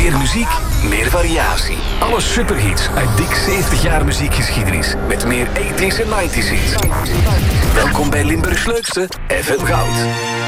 Meer muziek, meer variatie. Alle superhits uit dik 70 jaar muziekgeschiedenis. Met meer 80s en 90s hits. Welkom bij Limburgs leukste FM Goud.